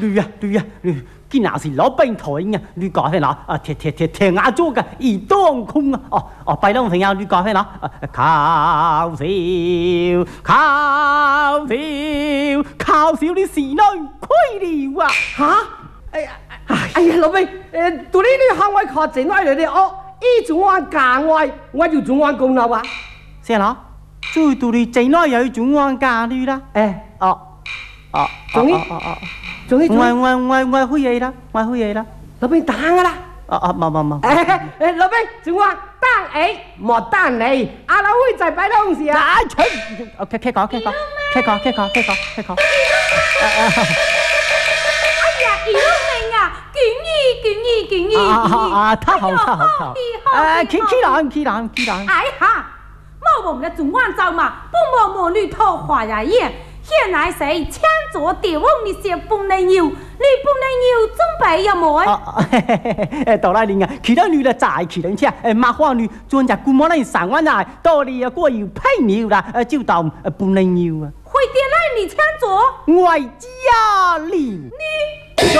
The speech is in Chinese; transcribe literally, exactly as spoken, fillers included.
你呀，你呀，你，既然是老兵台呀，你搞起啦啊，天天天天下做嘅一当空啊！哦哦，拜龙朋友，你搞起啦啊，靠笑，靠笑，靠笑，你是女虧了啊！ 吓？哎呀，哎呀，老兵，誒，到呢啲行為靠整來嚟啲哦，依種我假我，我就種我功勞啊！ 是啦，最到你整來有種我假你啦， 誒， 哦哦， 總之，總之， 我我我我會嘢啦，我會嘢啦， 老兵打我啦！ 哦哦，冇冇冇， 誒誒，老兵，種我單 A 莫單你，阿老會就擺東西啊！ 啊，出，OK，開講，開講，開講，開講，開講，開講。 一路命啊，敬意敬意敬意！ 啊啊，太好太好太好！誒，起起來起來起來！ 哎哈，冇我們的中央走嘛，不摸摸女桃花呀眼，現來是搶咗地王你先不能有，你不能有準備有冇？ 啊，誒，到來年啊，其他女的再其他車，誒，麻花女專隻姑媽嚟上灣來，到你啊過要批尿啦，誒，就到誒不能有啊。 會點來你搶咗？ 外家了。 你。